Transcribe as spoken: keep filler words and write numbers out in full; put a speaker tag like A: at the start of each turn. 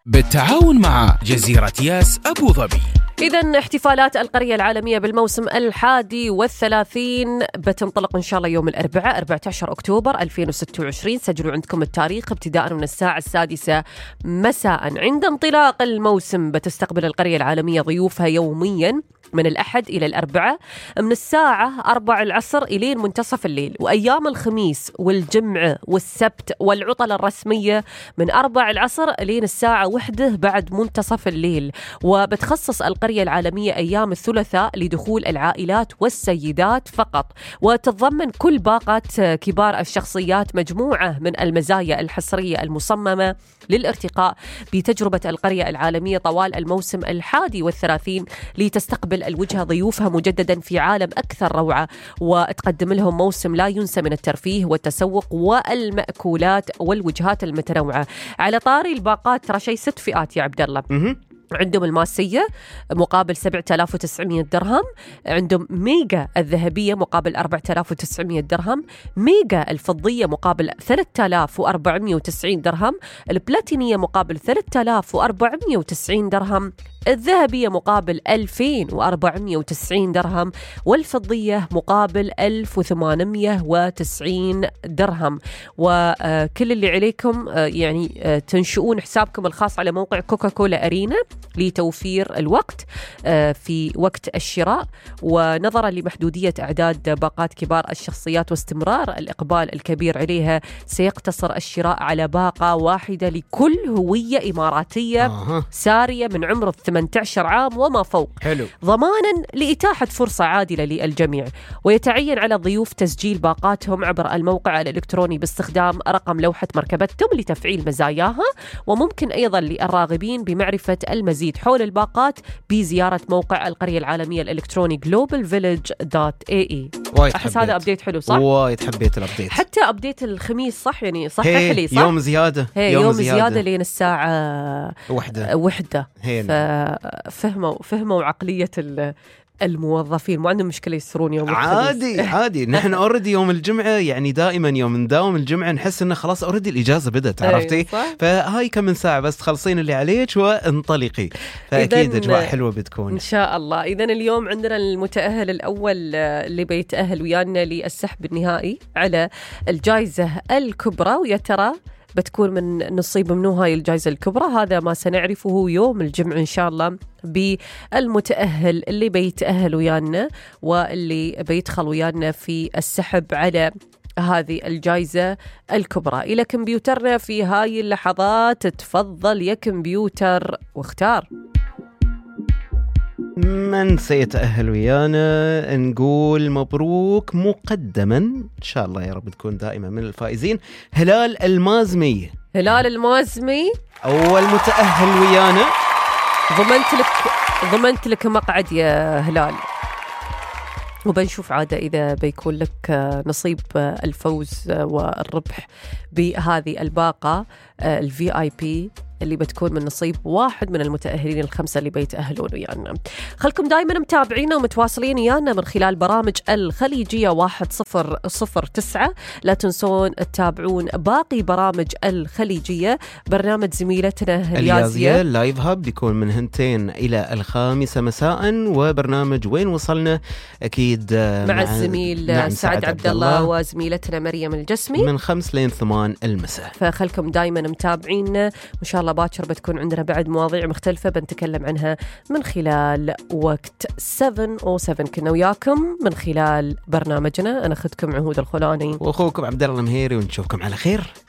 A: بالتعاون مع جزيرة ياس أبو ظبي.
B: إذن احتفالات القرية العالمية بالموسم الحادي والثلاثين بتنطلق إن شاء الله يوم الأربعاء أربعة عشر أكتوبر ألفين وستة وعشرين. سجلوا عندكم التاريخ ابتداء من الساعة السادسة مساء. عند انطلاق الموسم بتستقبل القرية العالمية ضيوفها يوميا من الأحد إلى الأربعاء من الساعة أربع العصر إلى منتصف الليل، وأيام الخميس والجمعة والسبت والعطلة الرسمية من أربع العصر إلى الساعة واحدة بعد منتصف الليل. وبتخصص القرية العالمية أيام الثلاثاء لدخول العائلات والسيدات فقط، وتتضمن كل باقات كبار الشخصيات مجموعة من المزايا الحصرية المصممة للارتقاء بتجربة القرية العالمية طوال الموسم الحادي والثلاثين، لتستقبل الوجهة ضيوفها مجددا في عالم أكثر روعة، وتقدم لهم موسم لا ينسى من الترفيه والتسوق والمأكولات والوجهات المتنوعة. على طاري الباقات ترى شيء ست فئات يا عبد الله. عندهم الماسية مقابل سبعة آلاف وتسعمية درهم، عندهم ميجا الذهبية مقابل أربعة آلاف وتسعمية درهم، ميجا الفضية مقابل ثلاثة آلاف وأربعمية وتسعين درهم، البلاتينية مقابل ثلاثة آلاف وأربعمية وتسعين درهم، الذهبية مقابل ألفين وأربعمية وتسعين درهم، والفضية مقابل ألف وثمانمية وتسعين درهم. وكل اللي عليكم يعني تنشؤون حسابكم الخاص على موقع كوكاكولا أرينا لتوفير الوقت في وقت الشراء، ونظرا لمحدودية أعداد باقات كبار الشخصيات واستمرار الإقبال الكبير عليها، سيقتصر الشراء على باقة واحدة لكل هوية إماراتية آه. سارية من عمر ثمانية عشر عام وما فوق، حلو. ضمانا لإتاحة فرصة عادلة للجميع. ويتعين على الضيوف تسجيل باقاتهم عبر الموقع الإلكتروني باستخدام رقم لوحة مركبتهم لتفعيل مزاياها، وممكن أيضا للراغبين بمعرفة المزيد حول الباقات بزيارة موقع القرية العالمية الإلكتروني جلوبال فيليج دوت إيه إي. أحس هذا أبديت حلو صح؟
C: وايد حبيت الأبديت.
B: حتى أبديت الخميس صح يعني صح لي صح؟
C: يوم زيادة
B: يوم, يوم زيادة, زيادة لين الساعة
C: وحدة
B: وحدة ففهموا فهموا عقلية الموظفين، مو عندهم مشكلة يسرون يوم
C: عادي عادي. نحن أوريدي يوم الجمعة يعني دائما يوم نداوم الجمعة نحس إنه خلاص أوريدي الإجازة بدت، عرفتي؟ فهاي كم من ساعة بس تخلصين اللي عليك وانطلقي. فأكيد أجواء حلوة بتكون
B: إن شاء الله. إذن اليوم عندنا المتأهل الأول اللي بيتأهل ويانا للسحب النهائي على الجائزة الكبرى، ويا ترى بتكون من نصيب منو هاي الجائزة الكبرى؟ هذا ما سنعرفه يوم الجمعة إن شاء الله بالمتأهل اللي بيتأهل ويانا واللي بيدخل ويانا في السحب على هذه الجائزة الكبرى. إلى كمبيوترنا في هاي اللحظات، تفضل يا كمبيوتر واختار
C: من سيتأهل ويانا. نقول مبروك مقدما إن شاء الله، يا رب تكون دائما من الفائزين. هلال المازمي.
B: هلال المازمي
C: أول متأهل ويانا.
B: ضمنت لك ضمنت لك مقعد يا هلال، وبنشوف عادة إذا بيكون لك نصيب الفوز والربح بهذه الباقة الفي آي بي اللي بتكون من نصيب واحد من المتأهلين الخمسة اللي بيتأهلون ويانا. خلكم دائما متابعينا ومتواصلين ويانا من خلال برامج الخليجية واحد صفر صفر تسعة. لا تنسون تتابعون باقي برامج الخليجية. برنامج زميلتنا اليازية
C: لايف هاب بيكون من هنتين إلى الخامسة مساء، وبرنامج وين وصلنا أكيد
B: مع, مع الزميل نعم سعد عبد الله وزميلتنا مريم الجسمي
C: من خمس لين ثمان المساء.
B: فخلكم دائما متابعينا، وإن شاء الله باكر بتكون عندنا بعد مواضيع مختلفة بنتكلم عنها من خلال وقت سبعة أو سبعة. كنا وياكم من خلال برنامجنا. أنا أخذكم عهود الخلاني
C: وأخوكم عبد الله المهيري، ونشوفكم على خير.